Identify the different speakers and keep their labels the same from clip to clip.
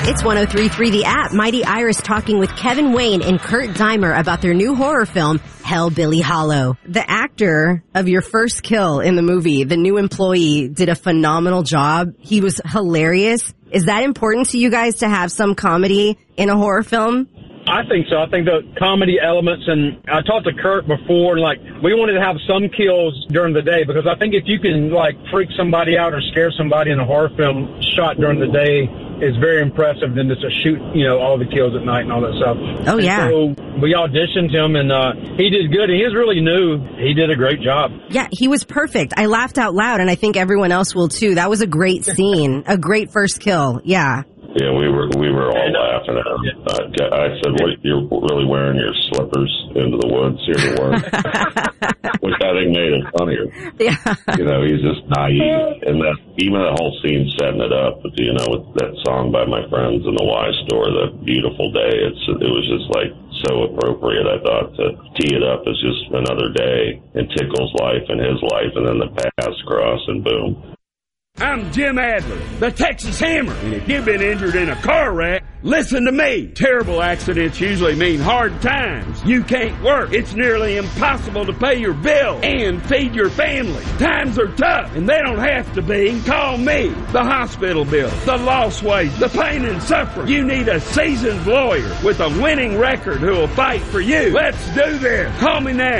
Speaker 1: It's 103.3 The App. Mighty Iris talking with Kevin Wayne and Kurt Dimer about their new horror film, Hellbilly Hollow. The actor of your first kill in the movie, the new employee, did a phenomenal job. He was hilarious. Is that important to you guys to have some comedy in a horror film?
Speaker 2: I think so. I think the comedy elements, and I talked to Kurt before, and we wanted to have some kills during the day, because I think if you can freak somebody out or scare somebody in a horror film shot during the day is very impressive than just to shoot, all the kills at night and all that stuff.
Speaker 1: Oh, yeah.
Speaker 2: And so we auditioned him, and he did good. He was really new. He did a great job.
Speaker 1: Yeah, he was perfect. I laughed out loud, and I think everyone else will too. That was a great scene, a great first kill. Yeah.
Speaker 3: Yeah, we were all laughing at him. I said, "What, you're really wearing your slippers into the woods here to work?" Which I think made it funnier.
Speaker 1: Yeah.
Speaker 3: He's just naive, and even the whole scene setting it up. With that song by my friends in the Y Store, "The Beautiful Day." It was just so appropriate. I thought to tee it up as just another day in Tickle's life and his life, and then the paths cross, and boom.
Speaker 4: I'm Jim Adler, the Texas Hammer, and if you've been injured in a car wreck, listen to me. Terrible accidents usually mean hard times. You can't work. It's nearly impossible to pay your bill and feed your family. Times are tough, and they don't have to be. Call me. The hospital bill, the lost wage, the pain and suffering. You need a seasoned lawyer with a winning record who will fight for you. Let's do this. Call me now.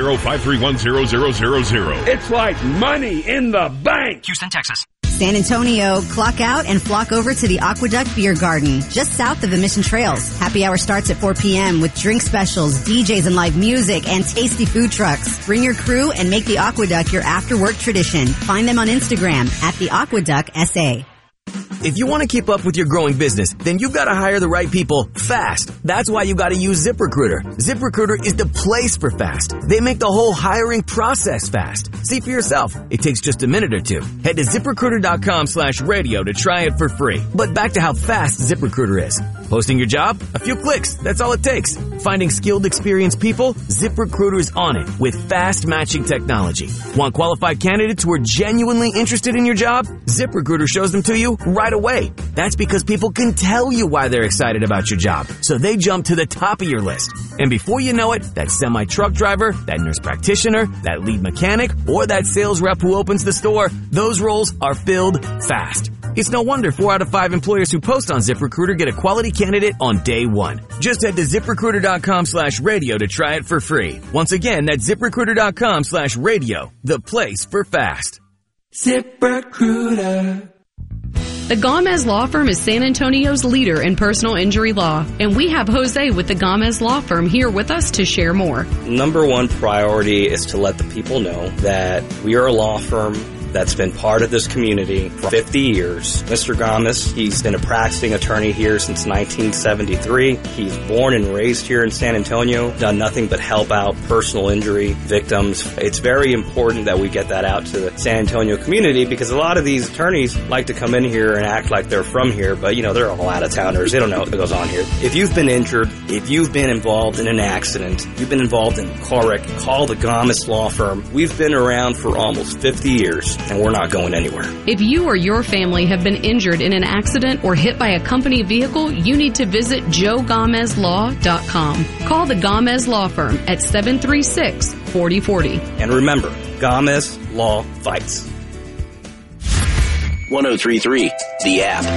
Speaker 5: 210-531-0000.
Speaker 4: It's like money in the bank.
Speaker 5: Houston, Texas.
Speaker 1: San Antonio, clock out and flock over to the Aqueduct Beer Garden, just south of the Mission Trails. Happy hour starts at 4 p.m. with drink specials, DJs and live music, and tasty food trucks. Bring your crew and make the Aqueduct your after-work tradition. Find them on Instagram at the Aqueduct SA.
Speaker 6: If you want to keep up with your growing business, then you've got to hire the right people fast. That's why you got to use ZipRecruiter. ZipRecruiter is the place for fast. They make the whole hiring process fast. See for yourself. It takes just a minute or two. Head to ZipRecruiter.com/radio to try it for free. But back to how fast ZipRecruiter is. Posting your job? A few clicks. That's all it takes. Finding skilled, experienced people? ZipRecruiter's on it with fast matching technology. Want qualified candidates who are genuinely interested in your job? ZipRecruiter shows them to you right away. That's because people can tell you why they're excited about your job, so they jump to the top of your list. And before you know it, that semi-truck driver, that nurse practitioner, that lead mechanic, or that sales rep who opens the store, those roles are filled fast. It's no wonder 4 out of 5 employers who post on ZipRecruiter get a quality candidate on day one. Just head to ZipRecruiter.com/radio to try it for free. Once again, that's ZipRecruiter.com/radio, the place for fast.
Speaker 7: ZipRecruiter.
Speaker 8: The Gomez Law Firm is San Antonio's leader in personal injury law, and we have Jose with the Gomez Law Firm here with us to share more.
Speaker 9: Number one priority is to let the people know that we are a law firm that's been part of this community for 50 years. Mr. Gomez, he's been a practicing attorney here since 1973. He's born and raised here in San Antonio, done nothing but help out personal injury victims. It's very important that we get that out to the San Antonio community, because a lot of these attorneys like to come in here and act like they're from here, but they're all out-of-towners. They don't know what goes on here. If you've been injured, if you've been involved in an accident, you've been involved in a car wreck, call the Gomez Law Firm. We've been around for almost 50 years. And we're not going anywhere.
Speaker 8: If you or your family have been injured in an accident or hit by a company vehicle, you need to visit JoeGomezLaw.com. Call the Gomez Law Firm at 736-4040.
Speaker 9: And remember, Gomez Law fights.
Speaker 5: 103.3 The App.